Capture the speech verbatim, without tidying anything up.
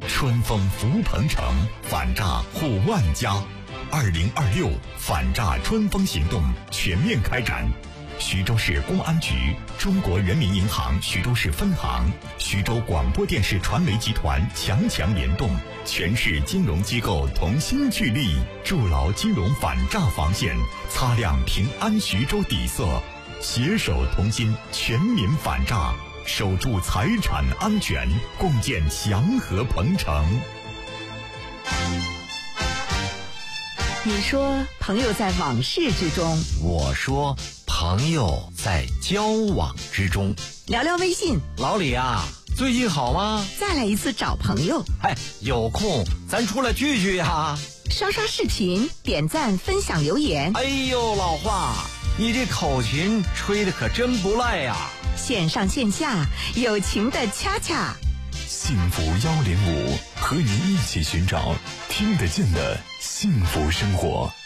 春风福鹏城，反诈护万家。二零二六反诈春风行动全面开展。徐州市公安局、中国人民银行徐州市分行、徐州广播电视传媒集团强强联动，全市金融机构同心聚力，筑牢金融反诈防线，擦亮平安徐州底色，携手同心，全民反诈，守住财产安全，共建祥和鹏城。 你说朋友在往事之中， 我说朋友在交往之中。 聊聊微信。 老李啊，最近好吗？ 再来一次找朋友。 哎，有空咱出来聚聚呀。 刷刷视频，点赞分享留言。 哎呦，老华，你这口琴吹得可真不赖呀。 线上线下友情的恰恰。 幸福幺零五，和您一起寻找听得见的幸福生活。